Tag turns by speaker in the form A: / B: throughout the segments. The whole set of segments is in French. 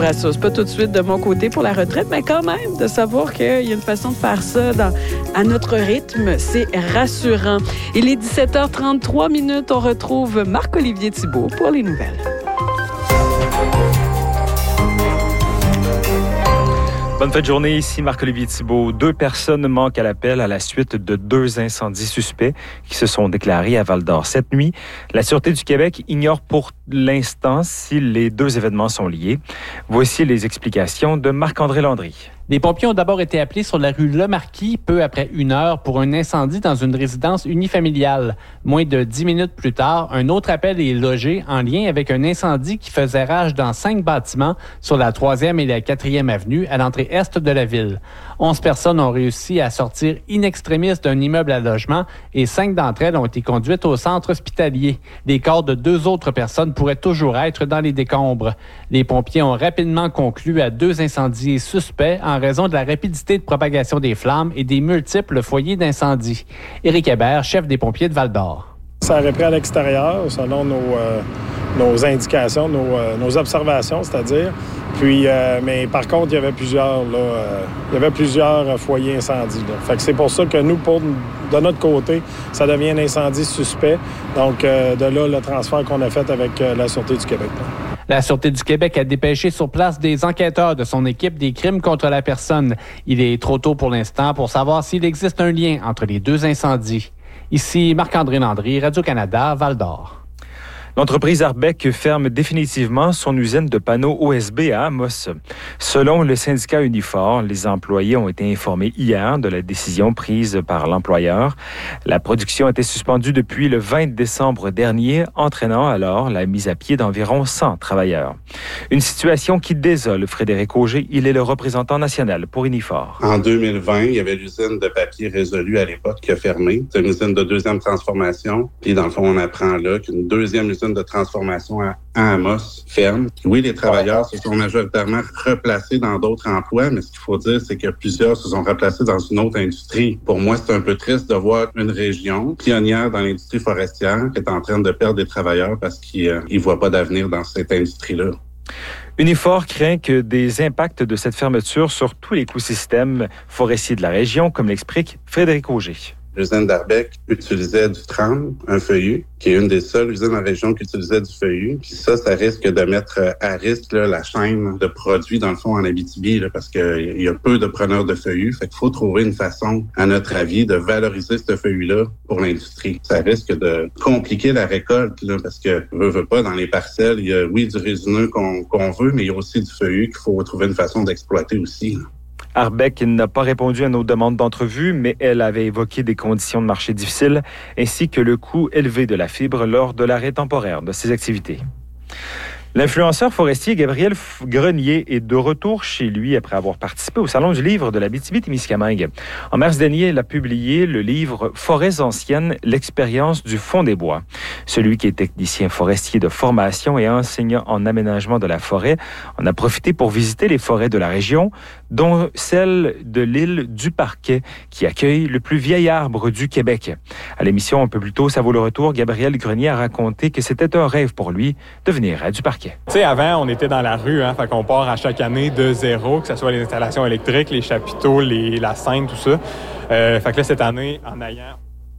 A: rassure. C'est pas tout de suite de mon côté pour la retraite, mais quand même, de savoir qu'il y a une façon de faire ça à notre rythme, c'est rassurant. Il est 17h33 minutes. On retrouve Marc-Olivier Thibault pour les nouvelles.
B: Bonne fin de journée, ici Marc-Olivier Thibault. 2 personnes manquent à l'appel à la suite de 2 incendies suspects qui se sont déclarés à Val-d'Or cette nuit. La Sûreté du Québec ignore pour l'instant si les 2 événements sont liés. Voici les explications de Marc-André Landry.
C: Les pompiers ont d'abord été appelés sur la rue Lemarquis peu après 1 heure pour un incendie dans une résidence unifamiliale. Moins de 10 minutes plus tard, un autre appel est logé en lien avec un incendie qui faisait rage dans 5 bâtiments sur la 3e et la 4e avenue à l'entrée est de la ville. 11 personnes ont réussi à sortir in extremis d'un immeuble à logement et 5 d'entre elles ont été conduites au centre hospitalier. Les corps de 2 autres personnes pourraient toujours être dans les décombres. Les pompiers ont rapidement conclu à 2 incendies suspects en raison de la rapidité de propagation des flammes et des multiples foyers d'incendie. Éric Hébert, chef des pompiers de Val-d'Or.
D: Ça aurait pris à l'extérieur, selon nos indications, nos observations, c'est-à-dire. Puis, mais par contre, il y avait plusieurs foyers incendies. Là. Fait que c'est pour ça que nous, de notre côté, ça devient un incendie suspect. Donc, de là, le transfert qu'on a fait avec la Sûreté du Québec. Là.
C: La Sûreté du Québec a dépêché sur place des enquêteurs de son équipe des crimes contre la personne. Il est trop tôt pour l'instant pour savoir s'il existe un lien entre les 2 incendies. Ici Marc-André Landry, Radio-Canada, Val-d'Or.
B: L'entreprise Arbec ferme définitivement son usine de panneaux OSB à Amos. Selon le syndicat Unifor, les employés ont été informés hier de la décision prise par l'employeur. La production était suspendue depuis le 20 décembre dernier, entraînant alors la mise à pied d'environ 100 travailleurs. Une situation qui désole Frédéric Auger. Il est le représentant national pour Unifor.
E: En 2020, il y avait l'usine de papier Résolu à l'époque qui a fermé. C'est une usine de 2e transformation. Puis dans le fond, on apprend là qu'une 2e usine de transformation à Amos ferme. Oui, les travailleurs se sont majoritairement replacés dans d'autres emplois, mais ce qu'il faut dire, c'est que plusieurs se sont replacés dans une autre industrie. Pour moi, c'est un peu triste de voir une région pionnière dans l'industrie forestière qui est en train de perdre des travailleurs parce qu'ils ne voient pas d'avenir dans cette industrie-là.
B: Unifor craint que des impacts de cette fermeture sur tout l'écosystème forestier de la région, comme l'explique Frédéric Auger.
E: L'usine d'Arbec utilisait du tram, un feuillu, qui est une des seules usines en région qui utilisait du feuillu. Puis ça risque de mettre à risque là, la chaîne de produits, dans le fond, en Abitibi, là, parce qu'il y a peu de preneurs de feuillus. Fait qu'il faut trouver une façon, à notre avis, de valoriser ce feuillu-là pour l'industrie. Ça risque de compliquer la récolte, là, parce que, veut pas, dans les parcelles, il y a, oui, du résineux qu'on veut, mais il y a aussi du feuillu qu'il faut trouver une façon d'exploiter aussi, là.
B: Arbec n'a pas répondu à nos demandes d'entrevue, mais elle avait évoqué des conditions de marché difficiles ainsi que le coût élevé de la fibre lors de l'arrêt temporaire de ses activités. L'influenceur forestier Gabriel Grenier est de retour chez lui après avoir participé au Salon du livre de l'Abitibi-Témiscamingue. En mars dernier, il a publié le livre « Forêts anciennes, l'expérience du fond des bois ». Celui qui est technicien forestier de formation et enseignant en aménagement de la forêt en a profité pour visiter les forêts de la région, dont celle de l'île du Parquet, qui accueille le plus vieil arbre du Québec. À l'émission un peu plus tôt, Ça vaut le retour, Gabriel Grenier a raconté que c'était un rêve pour lui de venir à du Parquet.
F: Tu sais, avant, on était dans la rue, fait qu'on part à chaque année de zéro, que ce soit les installations électriques, les chapiteaux, la scène, tout ça. Fait que là, cette année, en ayant...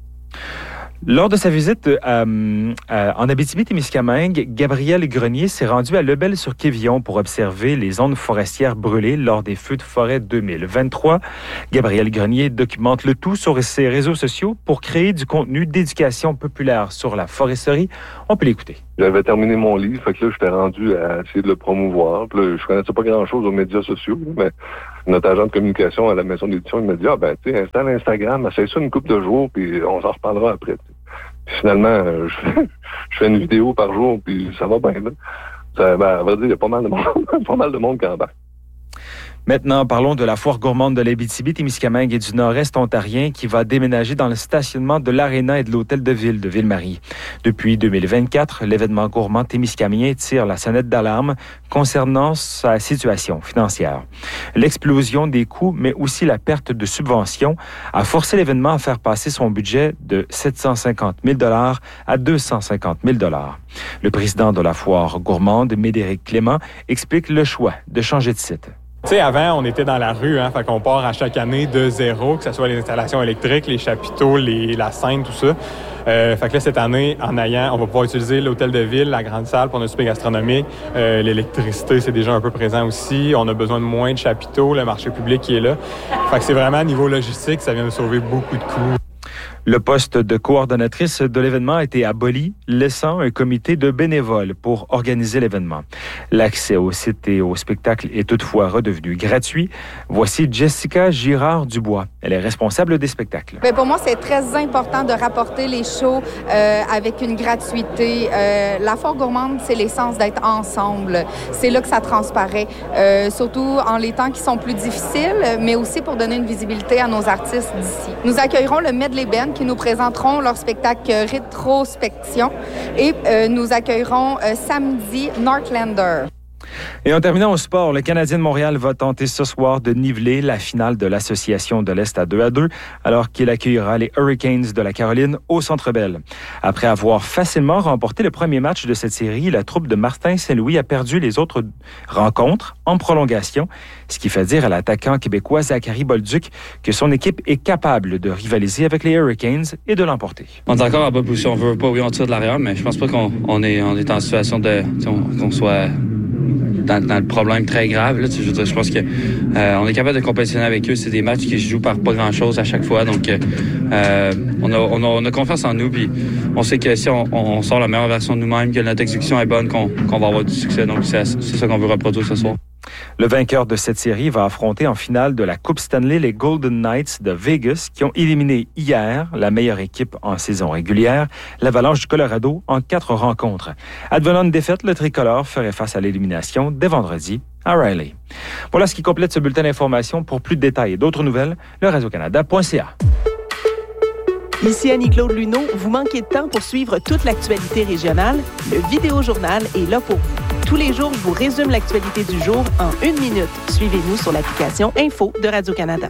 B: Lors de sa visite en Abitibi-Témiscamingue, Gabriel Grenier s'est rendu à Lebel-sur-Quévillon pour observer les zones forestières brûlées lors des feux de forêt 2023. Gabriel Grenier documente le tout sur ses réseaux sociaux pour créer du contenu d'éducation populaire sur la foresterie. On peut l'écouter.
G: J'avais terminé mon livre, fait que là, j'étais rendu à essayer de le promouvoir. Puis là, je connaissais pas grand-chose aux médias sociaux, mais notre agent de communication à la maison d'édition, il m'a dit, tu sais, installe Instagram, essaye ça une couple de jours, puis on s'en reparlera après. Puis finalement, je fais une vidéo par jour, puis ça va bien, là. À vrai dire, il y a pas mal de monde qui embarque.
B: Maintenant, parlons de la foire gourmande de l'Abitibi-Témiscamingue et du Nord-Est ontarien qui va déménager dans le stationnement de l'Aréna et de l'Hôtel de Ville de Ville-Marie. Depuis 2024, l'événement gourmand témiscaminien tire la sonnette d'alarme concernant sa situation financière. L'explosion des coûts, mais aussi la perte de subventions, a forcé l'événement à faire passer son budget de 750 000 $ à 250 000 $. Le président de la foire gourmande, Médéric Clément, explique le choix de changer de site.
F: Tu sais, avant, on était dans la rue, fait qu'on part à chaque année de zéro, que ce soit les installations électriques, les chapiteaux, la scène, tout ça. Fait que là, cette année, on va pouvoir utiliser l'hôtel de ville, la grande salle pour notre souper gastronomique. L'électricité, c'est déjà un peu présent aussi. On a besoin de moins de chapiteaux, le marché public qui est là. Fait que c'est vraiment, à niveau logistique, ça vient de sauver beaucoup de coûts.
B: Le poste de coordonnatrice de l'événement a été aboli, laissant un comité de bénévoles pour organiser l'événement. L'accès au site et au spectacle est toutefois redevenu gratuit. Voici Jessica Girard-Dubois. Elle est responsable des spectacles.
H: Bien, pour moi, c'est très important de rapporter les shows avec une gratuité. La foire gourmande, c'est l'essence d'être ensemble. C'est là que ça transparaît, surtout en les temps qui sont plus difficiles, mais aussi pour donner une visibilité à nos artistes d'ici. Nous accueillerons le Medley Band qui nous présenteront leur spectacle Rétrospection et nous accueillerons samedi Northlander.
B: Et en terminant au sport, le Canadien de Montréal va tenter ce soir de niveler la finale de l'Association de l'Est à 2-2, alors qu'il accueillera les Hurricanes de la Caroline au Centre Bell. Après avoir facilement remporté le premier match de cette série, la troupe de Martin Saint-Louis a perdu les autres rencontres en prolongation, ce qui fait dire à l'attaquant québécois Zachary Bolduc que son équipe est capable de rivaliser avec les Hurricanes et de l'emporter.
I: On est encore en bonne position. On veut pas, oui, on tire de l'arrière, mais je pense pas qu'on est en situation qu'on soit dans le problème très grave. Là, je pense que on est capable de compétitionner avec eux. C'est des matchs qui se jouent par pas grand-chose à chaque fois. Donc, on a confiance en nous. Puis on sait que si on sort la meilleure version de nous-mêmes, que notre exécution est bonne, qu'on va avoir du succès. Donc, c'est ça qu'on veut reproduire ce soir.
B: Le vainqueur de cette série va affronter en finale de la Coupe Stanley les Golden Knights de Vegas qui ont éliminé hier la meilleure équipe en saison régulière, l'Avalanche du Colorado, en 4 rencontres. Advenant une défaite, le tricolore ferait face à l'élimination dès vendredi à Riley. Voilà ce qui complète ce bulletin d'information. Pour plus de détails et d'autres nouvelles, le radiocanada.ca.
J: Ici Annie-Claude Luneau. Vous manquez de temps pour suivre toute l'actualité régionale? Le Vidéojournal est là pour vous. Tous les jours, je vous résume l'actualité du jour en 1 minute. Suivez-nous sur l'application Info de Radio-Canada.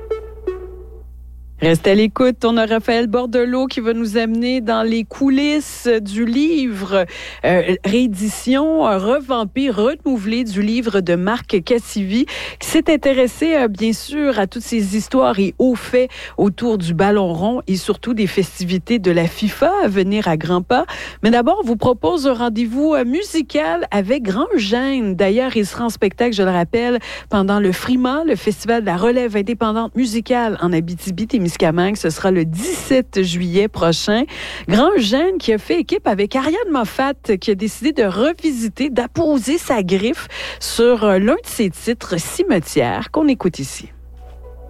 A: Restez à l'écoute. On a Raphaël Bordelot qui va nous amener dans les coulisses du livre réédition, revampée, renouvelée du livre de Marc Cassivi, qui s'est intéressé bien sûr à toutes ces histoires et hauts faits autour du ballon rond et surtout des festivités de la FIFA à venir à grands pas. Mais d'abord, on vous propose un rendez-vous musical avec Grand Gêne. D'ailleurs, il sera en spectacle, je le rappelle, pendant le FRIMA, le Festival de la relève indépendante musicale en Abitibi-Témiscamingue. Ce sera le 17 juillet prochain. Grand Gêne qui a fait équipe avec Ariane Moffat qui a décidé de revisiter, d'apposer sa griffe sur l'un de ses titres Cimetière qu'on écoute ici.